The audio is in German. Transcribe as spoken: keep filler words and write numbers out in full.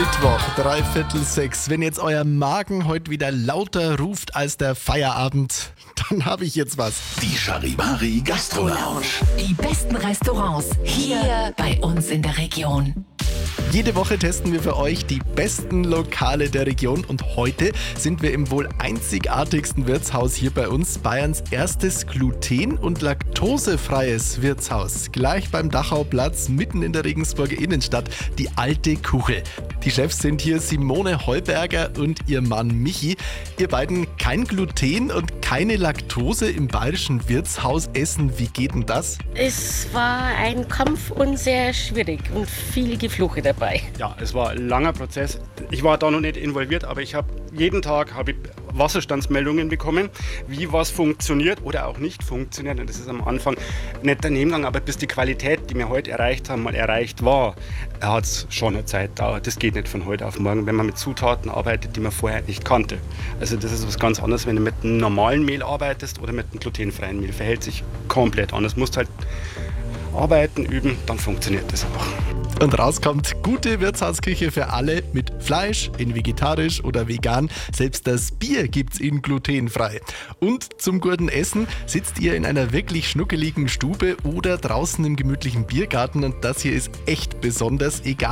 Mittwoch, dreiviertel sechs. Wenn jetzt euer Magen heute wieder lauter ruft als der Feierabend, dann habe ich jetzt was. Die Charivari Gastro Lounge. Die besten Restaurants hier bei uns in der Region. Jede Woche testen wir für euch die besten Lokale der Region und heute sind wir im wohl einzigartigsten Wirtshaus hier bei uns, Bayerns erstes gluten- und laktosefreies Wirtshaus. Gleich beim Dachauplatz, mitten in der Regensburger Innenstadt, die Alte Kuchel. Die Chefs sind hier Simone Heuberger und ihr Mann Michi. Ihr beiden kein Gluten und keine Laktose im bayerischen Wirtshaus essen. Wie geht denn das? Es war ein Kampf und sehr schwierig und viel Gefluche dabei. Ja, es war ein langer Prozess. Ich war da noch nicht involviert, aber ich habe jeden Tag habe ich Wasserstandsmeldungen bekommen, wie was funktioniert oder auch nicht funktioniert. Und das ist am Anfang nicht der Nebengang, aber bis die Qualität, die wir heute erreicht haben, mal erreicht war, hat es schon eine Zeit gedauert. Das geht nicht von heute auf morgen, wenn man mit Zutaten arbeitet, die man vorher nicht kannte. Also das ist was ganz anderes, wenn du mit einem normalen Mehl arbeitest oder mit einem glutenfreien Mehl. Verhält sich komplett anders. Du musst halt arbeiten, üben, dann funktioniert das auch. Und rauskommt gute Wirtshausküche für alle mit Fleisch, in vegetarisch oder vegan. Selbst das Bier gibt's in glutenfrei. Und zum guten Essen sitzt ihr in einer wirklich schnuckeligen Stube oder draußen im gemütlichen Biergarten. Und das hier ist echt besonders, egal